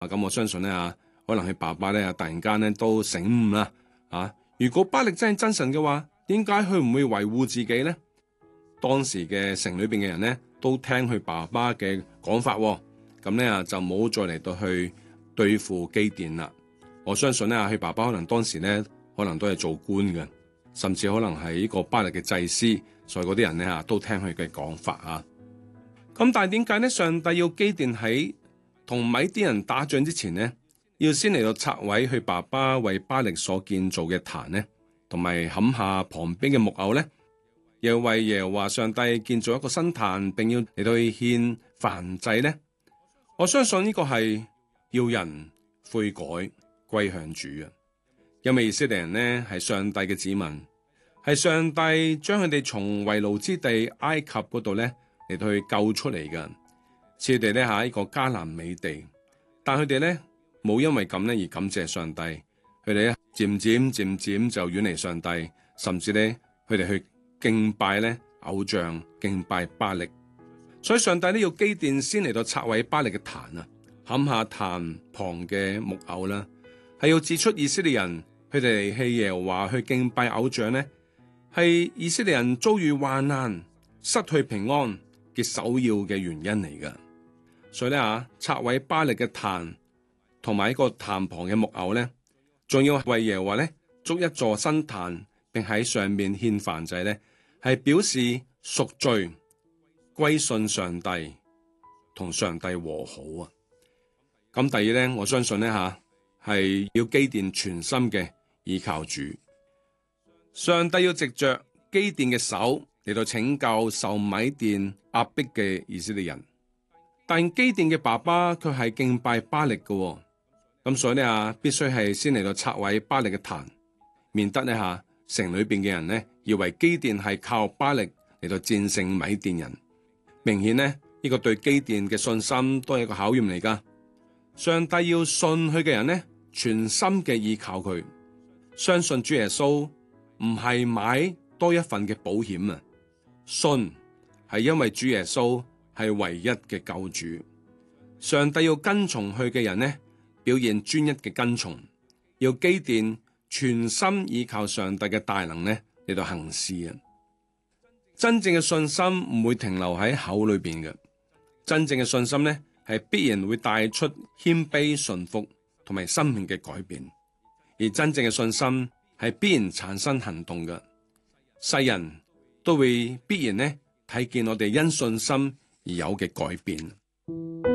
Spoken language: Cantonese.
咁我相信咧可能佢爸爸咧突然間咧都醒悟啦。如果巴力真係真神嘅話，點解佢唔會維護自己呢？當時嘅城裏邊嘅人咧都聽佢爸爸嘅講法，咁咧就冇再嚟到去對付基甸啦。我相信咧佢爸爸可能當時咧可能都係做官嘅，甚至可能係呢個巴力嘅祭司，所以嗰啲人咧都聽佢嘅講法啊。咁但係點解咧上帝要基甸喺同米甸人打仗之前呢，要先嚟到拆毀佢爸爸為巴力所建造嘅壇呢，同埋砍下旁邊嘅木偶呢？又為耶和華上帝建造一個新壇，並要嚟到去獻燔祭呢？我相信呢個係要人悔改歸向主啊！因為以色列人呢係上帝嘅子民，係上帝將佢哋從為奴之地埃及嗰度呢嚟到去救出嚟嘅，賜佢哋呢喺一個迦南美地。但佢哋呢冇因為咁呢而感謝上帝，佢哋呢漸漸就遠離上帝，甚至呢佢哋去敬拜咧偶像，敬拜巴力。所以上帝呢要基甸先嚟到拆毀巴力嘅壇啊，砍下壇旁嘅木偶啦，係要指出以色列人佢哋棄耶和華去敬拜偶像呢，係以色列人遭遇患難失去平安嘅首要嘅原因嚟噶。所以咧拆毀巴力嘅壇同埋一個壇旁嘅木偶咧，仲要為耶和華咧築一座新壇，並喺上面獻燔祭咧，係表示贖罪歸順上帝，同上帝和好啊。咁第二咧，我相信咧係要基甸全心嘅依靠主，上帝要藉着基甸嘅手嚟到拯救受米甸壓迫嘅以色列人。但基甸嘅爸爸卻係敬拜巴力嘅，咁所以呢必須係先嚟到拆毀巴力嘅壇，免得呢城裏邊嘅人呢以為基甸係靠巴力嚟到戰勝米甸人。明顯呢個對基甸嘅信心都係一個考驗嚟噶。上帝要信佢嘅人呢全心嘅依靠佢，相信主耶穌唔係買多一份嘅保險啊，信係因為主耶穌係唯一嘅救主。上帝要跟從佢嘅人呢表現專一嘅跟從，要基甸全心依靠上帝嘅大能呢嚟到行事啊！真正嘅信心唔會停留喺口裏邊嘅，真正嘅信心呢係必然會帶出謙卑順服同埋生命嘅改變，而真正嘅信心係必然產生行動嘅。世人都會必然呢睇見我哋因信心而有嘅改變。